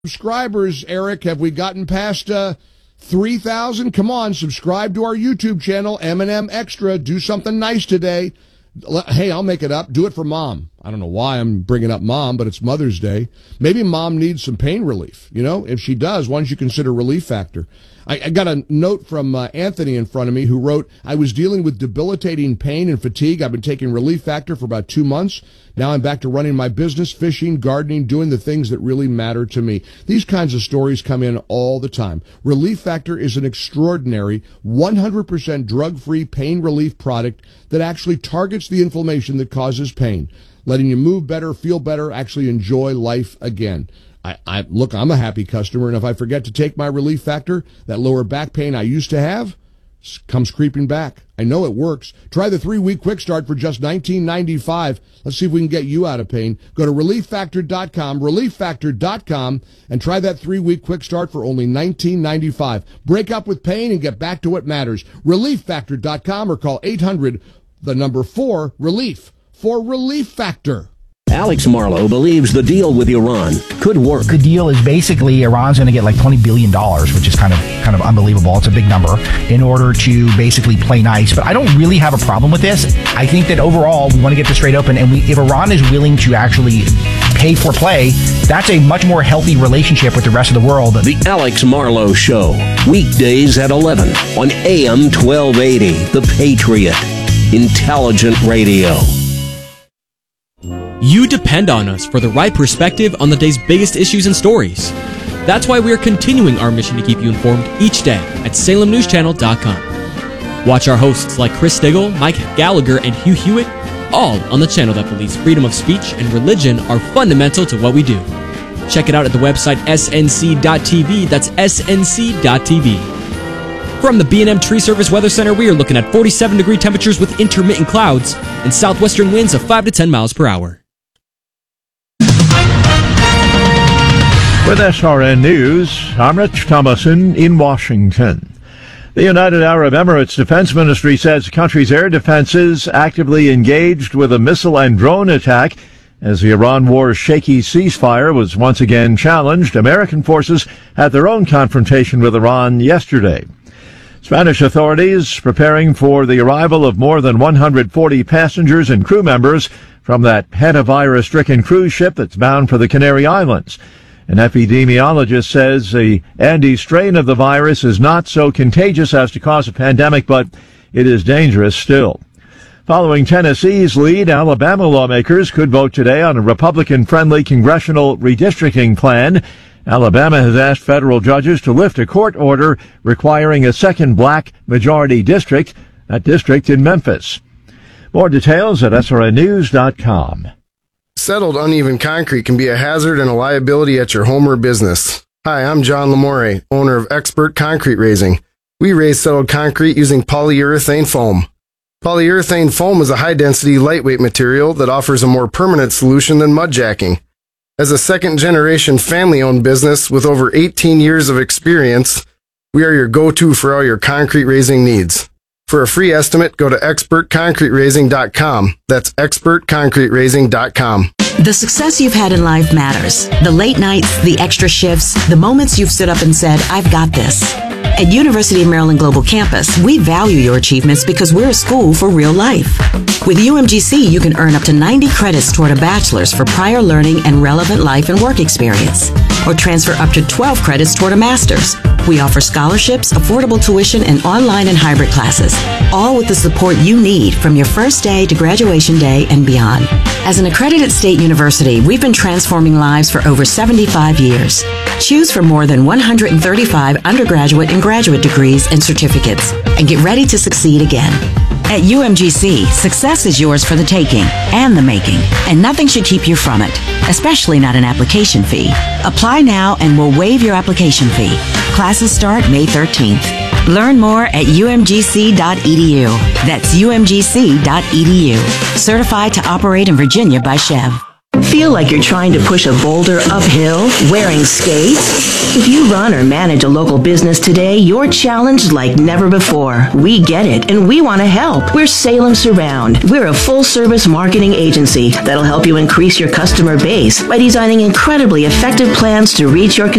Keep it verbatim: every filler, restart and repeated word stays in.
Subscribers, Eric, have we gotten past uh, three thousand? Come on, subscribe to our YouTube channel, M and M Extra. Do something nice today. Hey, I'll make it up. Do it for Mom. I don't know why I'm bringing up Mom, but it's Mother's Day. Maybe Mom needs some pain relief. You know, if she does, why don't you consider Relief Factor? I, I got a note from uh, Anthony in front of me who wrote, I was dealing with debilitating pain and fatigue. I've been taking Relief Factor for about two months. Now I'm back to running my business, fishing, gardening, doing the things that really matter to me. These kinds of stories come in all the time. Relief Factor is an extraordinary one hundred percent drug-free pain relief product that actually targets the inflammation that causes pain, letting you move better, feel better, actually enjoy life again. I, I look, I'm a happy customer, and if I forget to take my Relief Factor, that lower back pain I used to have comes creeping back. I know it works. Try the three-week quick start for just nineteen ninety-five. Let's see if we can get you out of pain. Go to relief factor dot com, relief factor dot com, and try that three-week quick start for only nineteen ninety-five. Break up with pain and get back to what matters. relief factor dot com or call eight hundred, the number four, relief, for Relief Factor. Alex Marlow believes the deal with Iran could work. The deal is basically Iran's going to get like twenty billion dollars, which is kind of kind of unbelievable. It's a big number, in order to basically play nice. But I don't really have a problem with this. I think that overall we want to get this straight open, and we, if Iran is willing to actually pay for play, that's a much more healthy relationship with the rest of the world. The Alex Marlow Show, weekdays at eleven on A M twelve eighty, The Patriot. Intelligent radio. You depend on us for the right perspective on the day's biggest issues and stories. That's why we are continuing our mission to keep you informed each day at salem news channel dot com. Watch our hosts like Chris Stigl, Mike Gallagher, and Hugh Hewitt, all on the channel that believes freedom of speech and religion are fundamental to what we do. Check it out at the website S N C dot T V. That's S N C dot T V. From the B and M Tree Service Weather Center, we are looking at forty-seven degree temperatures with intermittent clouds and southwestern winds of five to ten miles per hour. With S R N News, I'm Rich Thomason in Washington. The United Arab Emirates Defense Ministry says the country's air defenses actively engaged with a missile and drone attack as the Iran war's shaky ceasefire was once again challenged. American forces had their own confrontation with Iran yesterday. Spanish authorities preparing for the arrival of more than one hundred forty passengers and crew members from that hantavirus-stricken cruise ship that's bound for the Canary Islands. An epidemiologist says the Andes strain of the virus is not so contagious as to cause a pandemic, but it is dangerous still. Following Tennessee's lead, Alabama lawmakers could vote today on a Republican-friendly congressional redistricting plan. Alabama has asked federal judges to lift a court order requiring a second black majority district, that district in Memphis. More details at S R N news dot com. Settled uneven concrete can be a hazard and a liability at your home or business. Hi, I'm John Lamore, owner of Expert Concrete Raising. We raise settled concrete using polyurethane foam. Polyurethane foam is a high-density, lightweight material that offers a more permanent solution than mud jacking. As a second-generation family-owned business with over eighteen years of experience, we are your go-to for all your concrete raising needs. For a free estimate, go to expert concrete raising dot com. That's expert concrete raising dot com. The success you've had in life matters. The late nights, the extra shifts, the moments you've stood up and said, I've got this. At University of Maryland Global Campus, we value your achievements because we're a school for real life. With U M G C, you can earn up to ninety credits toward a bachelor's for prior learning and relevant life and work experience, or transfer up to twelve credits toward a master's. We offer scholarships, affordable tuition, and online and hybrid classes, all with the support you need from your first day to graduation day and beyond. As an accredited state university, we've been transforming lives for over seventy-five years. Choose from more than one hundred thirty-five undergraduate and graduate degrees and certificates, and get ready to succeed again. At U M G C, success is yours for the taking and the making, and nothing should keep you from it, especially not an application fee. Apply now and we'll waive your application fee. Classes start May thirteenth. Learn more at U M G C dot E D U. That's U M G C dot E D U. Certified to operate in Virginia by Chev. Feel like you're trying to push a boulder uphill wearing skates? If you run or manage a local business today, you're challenged like never before. We get it, and we want to help. We're Salem Surround. We're a full-service marketing agency that'll help you increase your customer base by designing incredibly effective plans to reach your